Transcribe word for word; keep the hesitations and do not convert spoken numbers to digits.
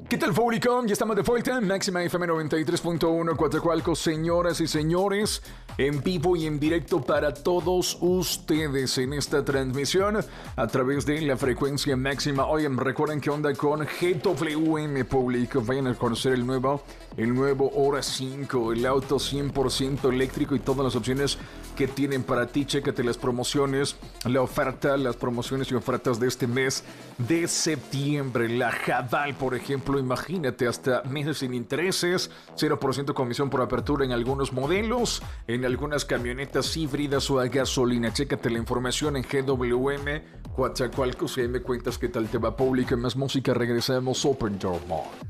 ¿Qué tal, público? Ya estamos de vuelta. Máxima F M noventa y tres punto uno, Coatzacoalcos, señoras y señores, en vivo y en directo para todos ustedes en esta transmisión a través de la frecuencia máxima. Oigan, recuerden que onda con G W M, público. Vayan a conocer el nuevo, el nuevo Hora cinco, el auto cien por ciento eléctrico y todas las opciones que tienen para ti. Chécate las promociones, la oferta, las promociones y ofertas de este mes de septiembre. La Jadal, por ejemplo, imagínate, hasta meses sin intereses, cero por ciento comisión por apertura en algunos modelos, en algunas camionetas híbridas o a gasolina. Chécate la información en G W M Coatzacoalcos y ahí me cuentas qué tal te va, público. En más música regresamos. Open Door More.